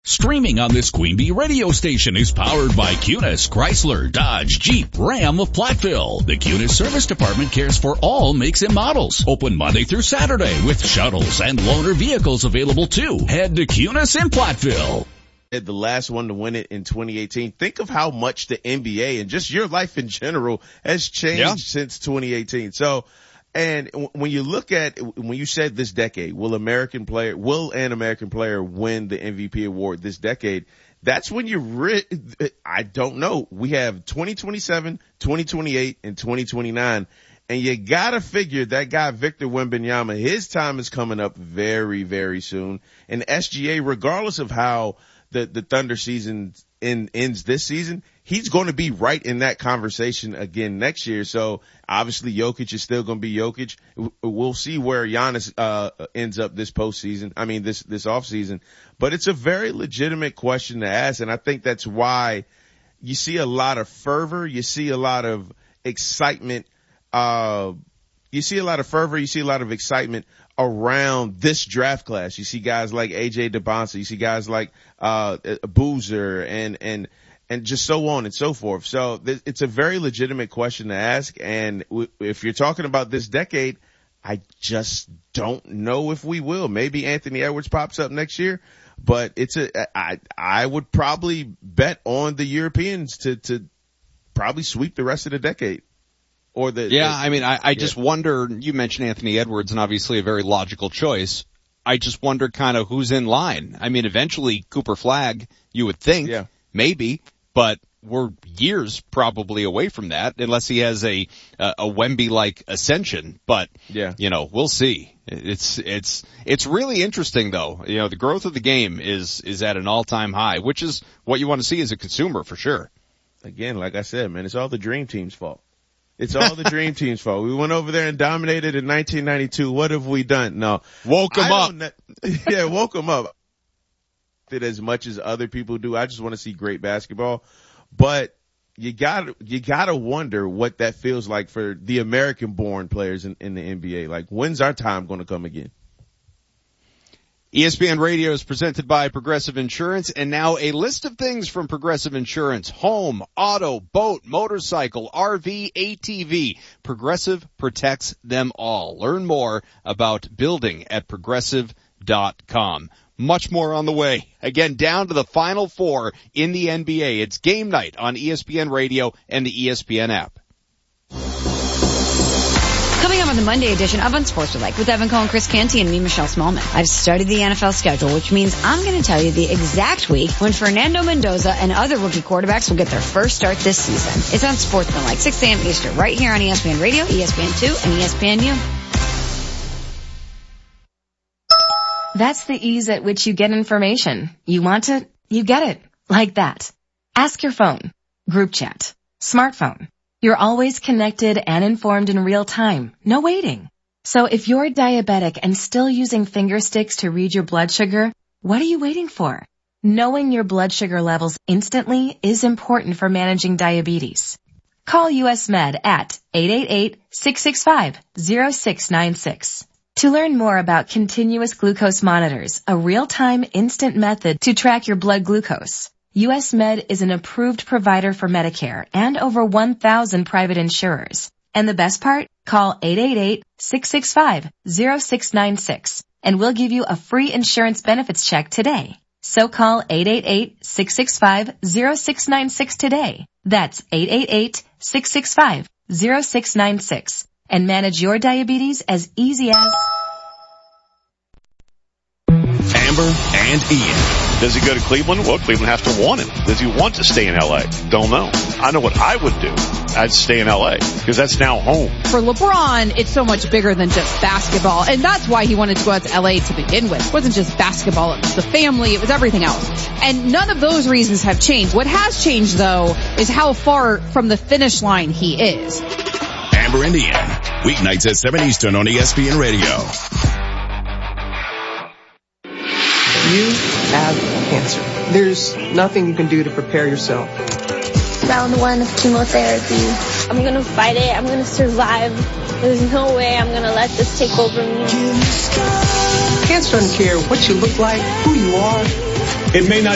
Streaming on this Queen Bee radio station is powered by Cunis, Chrysler, Dodge, Jeep, Ram of Platteville. The Cunis Service Department cares for all makes and models. Open Monday through Saturday with shuttles and loaner vehicles available too. Head to Cunis in Platteville. The last one to win it in 2018. Think of how much the NBA and just your life in general has changed since 2018. So, and when you look at, when you said this decade, will an American player win the MVP award this decade? That's when I don't know. We have 2027, 2028, and 2029. And you gotta figure that guy, Victor Wembanyama, his time is coming up very, very soon. And SGA, regardless of how the Thunder season ends this season, he's going to be right in that conversation again next year. So obviously Jokic is still going to be Jokic. We'll see where Giannis ends up this postseason. I mean this off season. But it's a very legitimate question to ask, and I think that's why you see a lot of fervor, you see a lot of excitement. You see a lot of excitement around this draft class. You see guys like AJ DeBonsa, you see guys like Boozer and just so on and so forth. So it's a very legitimate question to ask. And if you're talking about this decade, I just don't know if we will. Maybe Anthony Edwards pops up next year, but I would probably bet on the Europeans to probably sweep the rest of the decade. I just wonder, you mentioned Anthony Edwards, and obviously a very logical choice. I just wonder kind of who's in line. I mean, eventually Cooper Flagg, you would think, maybe, but we're years probably away from that unless he has a Wemby-like ascension. But, we'll see. It's really interesting though. The growth of the game is at an all-time high, which is what you want to see as a consumer for sure. Again, like I said, man, it's all the Dream Team's fault. It's all the Dream Team's fault. We went over there and dominated in 1992. What have we done? No. Woke them up. Woke them up. As much as other people do. I just want to see great basketball. But you gotta wonder what that feels like for the American-born players in the NBA. Like, when's our time going to come again? ESPN Radio is presented by Progressive Insurance, and now a list of things from Progressive Insurance: home, auto, boat, motorcycle, RV, ATV. Progressive protects them all. Learn more about building at progressive.com. Much more on the way. Again, down to the Final Four in the NBA. It's game night on ESPN Radio and the ESPN app. Coming up on the Monday edition of Unsportsmanlike with Evan Cole and Chris Canty and me, Michelle Smallman. I've studied the NFL schedule, which means I'm going to tell you the exact week when Fernando Mendoza and other rookie quarterbacks will get their first start this season. It's Unsportsmanlike, 6 a.m. Eastern, right here on ESPN Radio, ESPN2, and ESPNU. That's the ease at which you get information. You want it, you get it. Like that. Ask your phone. Group chat. Smartphone. You're always connected and informed in real time. No waiting. So if you're diabetic and still using finger sticks to read your blood sugar, what are you waiting for? Knowing your blood sugar levels instantly is important for managing diabetes. Call US Med at 888-665-0696. To learn more about continuous glucose monitors, a real-time instant method to track your blood glucose. US Med is an approved provider for Medicare and over 1,000 private insurers. And the best part? Call 888-665-0696 and we'll give you a free insurance benefits check today. So call 888-665-0696 today. That's 888-665-0696 and manage your diabetes as easy as Amber and Ian. Does he go to Cleveland? Well, Cleveland has to want him. Does he want to stay in L.A.? Don't know. I know what I would do. I'd stay in L.A. because that's now home. For LeBron, it's so much bigger than just basketball, and that's why he wanted to go out to L.A. to begin with. It wasn't just basketball. It was the family. It was everything else. And none of those reasons have changed. What has changed, though, is how far from the finish line he is. Amber and Ian, weeknights at 7 Eastern on ESPN Radio. You have cancer. There's nothing you can do to prepare yourself. Round 1 of chemotherapy. I'm gonna fight it. I'm gonna survive. There's no way I'm gonna let this take over me. Cancer doesn't care what you look like, who you are. It may not